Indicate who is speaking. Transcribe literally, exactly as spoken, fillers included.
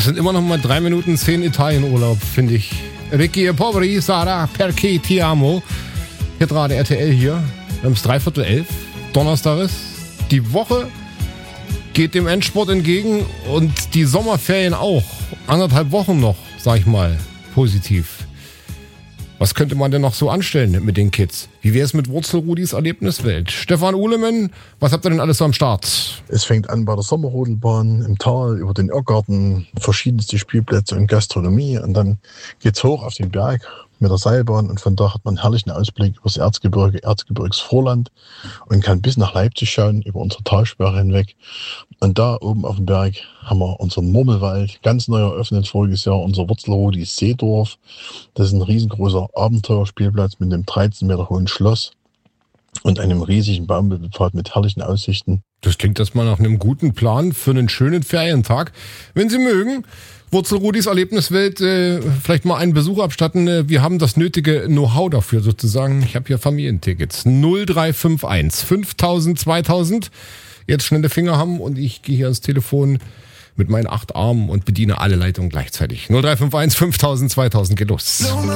Speaker 1: sind immer noch mal drei Minuten zehn Italienurlaub, finde ich. Ricky e Poveri, Sara, perché ti amo. Hier gerade R T L hier. Wir haben es dreiviertel elf. Donnerstag ist. Die Woche geht dem Endspurt entgegen und die Sommerferien auch. Anderthalb Wochen noch, sag ich mal, positiv. Was könnte man denn noch so anstellen mit den Kids? Wie wäre es mit Wurzelrudis Erlebniswelt? Stefan Uhlemann, was habt ihr denn alles so am Start?
Speaker 2: Es fängt an bei der Sommerrodelbahn im Tal, über den Irrgarten, verschiedenste Spielplätze und Gastronomie. Und dann geht's hoch auf den Berg mit der Seilbahn. Und von da hat man einen herrlichen Ausblick über das Erzgebirge, Erzgebirgsvorland und kann bis nach Leipzig schauen, über unsere Talsperre hinweg. Und da oben auf dem Berg haben wir unseren Murmelwald, ganz neu eröffnet voriges Jahr, unser Wurzelrudis Seedorf. Das ist ein riesengroßer Abenteuerspielplatz mit einem dreizehn Meter hohen Schloss und einem riesigen Baumwipfelpfad mit herrlichen Aussichten.
Speaker 1: Das klingt erstmal nach einem guten Plan für einen schönen Ferientag. Wenn Sie mögen, Wurzelrudis Erlebniswelt, äh, vielleicht mal einen Besuch abstatten. Äh, wir haben das nötige Know-how dafür sozusagen. Ich habe hier Familientickets. null drei fünf eins fünftausend zweitausend. Jetzt schnelle Finger haben und ich gehe hier ans Telefon mit meinen acht Armen und bediene alle Leitungen gleichzeitig. null drei fünf eins fünftausend zweitausend geht los.